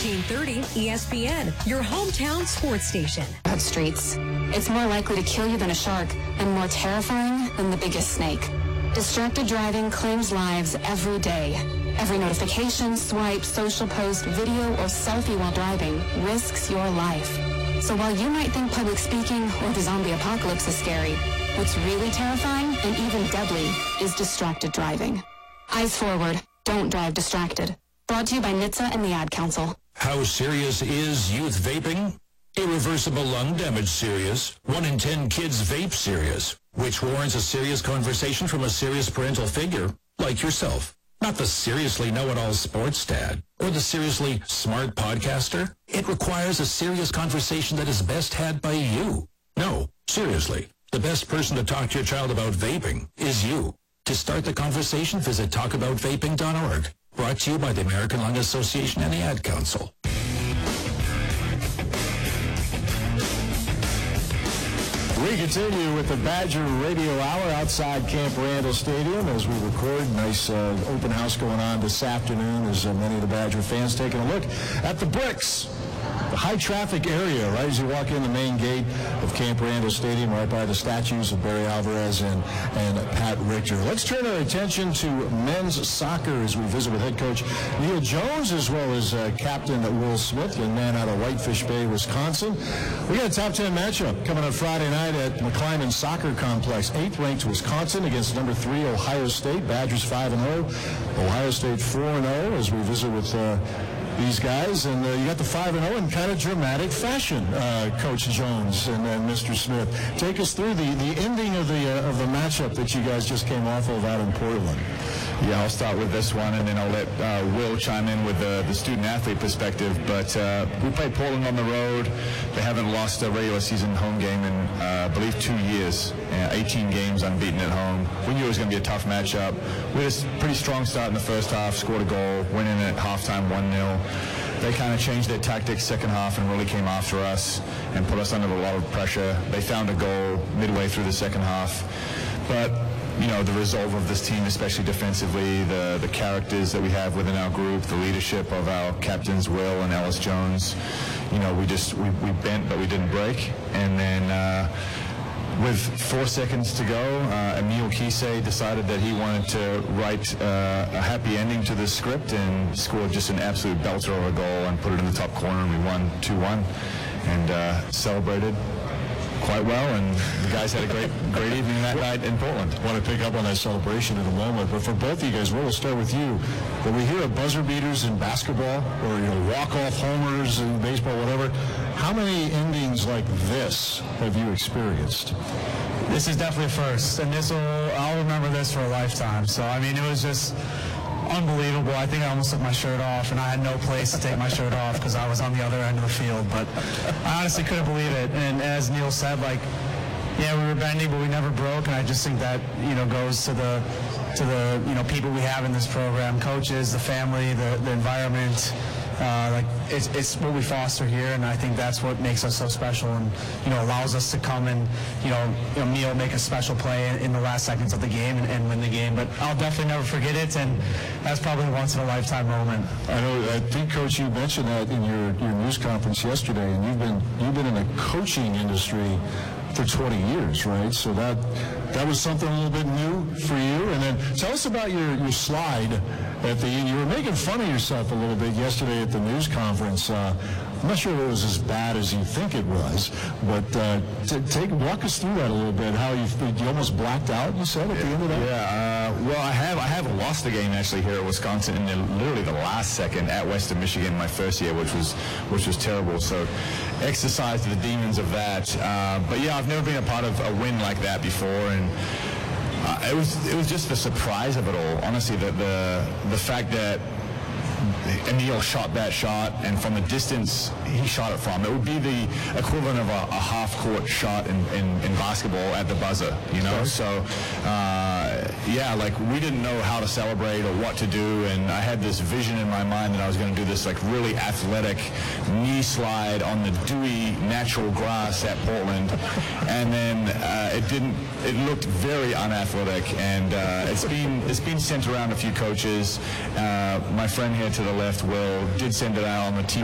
1430 ESPN, your hometown sports station. Streets. It's more likely to kill you than a shark and more terrifying than the biggest snake. Distracted driving claims lives every day. Every notification, swipe, social post, video, or selfie while driving risks your life. So while you might think public speaking or the zombie apocalypse is scary, what's really terrifying and even deadly is distracted driving. Eyes forward. Don't drive distracted. Brought to you by NHTSA and the Ad Council. How serious is youth vaping? Irreversible lung damage serious. 1 in 10 kids vape serious, which warrants a serious conversation from a serious parental figure like yourself. Not the seriously know-it-all sports dad or the seriously smart podcaster. It requires a serious conversation that is best had by you. No, seriously, the best person to talk to your child about vaping is you. To start the conversation, visit talkaboutvaping.org. Brought to you by the American Lung Association and the Ad Council. We continue with the Badger Radio Hour outside Camp Randall Stadium as we record. Nice open house going on this afternoon as many of the Badger fans taking a look at the bricks. The high traffic area, right as you walk in the main gate of Camp Randall Stadium, right by the statues of Barry Alvarez and Pat Richter. Let's turn our attention to men's soccer as we visit with head coach Neil Jones as well as captain Will Smith, young man out of Whitefish Bay, Wisconsin. We got a top 10 matchup coming up Friday night at McClymonds Soccer Complex. 8th ranked Wisconsin against number 3 Ohio State. Badgers 5-0, Ohio State 4-0 as we visit with these guys, and you got the 5-0 in kind of dramatic fashion, Coach Jones and Mr. Smith. Take us through the ending of the matchup that you guys just came off of out in Portland. Yeah, I'll start with this one, and then I'll let Will chime in with the student-athlete perspective. But we played Portland on the road. They haven't lost a regular season home game in, I believe, 2 years. 18 games unbeaten at home. We knew it was going to be a tough matchup. We had a pretty strong start in the first half, scored a goal, went in at halftime 1-0. They kind of changed their tactics second half and really came after us and put us under a lot of pressure. They found a goal midway through the second half. But you know, the resolve of this team, especially defensively, the characters that we have within our group, the leadership of our captains, Will and Ellis Jones, you know, we bent, but we didn't break. And then with 4 seconds to go, Emile Kise decided that he wanted to write a happy ending to this script and scored just an absolute belter of a goal and put it in the top corner, and we won 2-1 and celebrated quite well, and the guys had a great evening that night in Portland. I want to pick up on that celebration in a moment, but for both of you guys, we'll start with you. When we hear of buzzer beaters in basketball or walk-off homers in baseball, whatever, how many endings like this have you experienced? This is definitely a first, and I'll remember this for a lifetime. So, I mean, it was just unbelievable. I think I almost took my shirt off, and I had no place to take my shirt off because I was on the other end of the field. But I honestly couldn't believe it. And as Neil said, we were bending, but we never broke. And I just think that, goes to the people we have in this program, coaches, the family, the environment. It's what we foster here, and I think that's what makes us so special, and allows us to come and Neil make a special play in the last seconds of the game and win the game. But I'll definitely never forget it, and that's probably a once in a lifetime moment. I think, Coach, you mentioned that in your news conference yesterday, and you've been in the coaching industry for 20 years, right? So that was something a little bit new for you. And then tell us about your slide at the end. You were making fun of yourself a little bit yesterday at the news conference. I'm not sure if it was as bad as you think it was, but walk us through that a little bit. How you almost blacked out, you said, at the end of that? Yeah. Well, I have lost a game actually here at Wisconsin in literally the last second at Western Michigan my first year, which was terrible. So exercised the demons of that. But yeah, I've never been a part of a win like that before, and it was just the surprise of it all. Honestly, the fact that Emile shot that shot, and from the distance he shot it from, it would be the equivalent of a half-court shot in basketball at the buzzer, Sure. So, we didn't know how to celebrate or what to do, and I had this vision in my mind that I was going to do this really athletic knee slide on the dewy natural grass at Portland, and then it looked very unathletic, and it's been sent around a few coaches. My friend here to the left, Will, did send it out on the T